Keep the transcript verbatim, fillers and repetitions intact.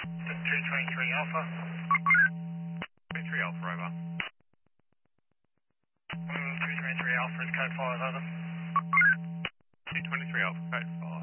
two twenty-three Alpha. twenty-three Alpha, over. Mm, two twenty-three Alpha is code five, over. two twenty-three Alpha, code five.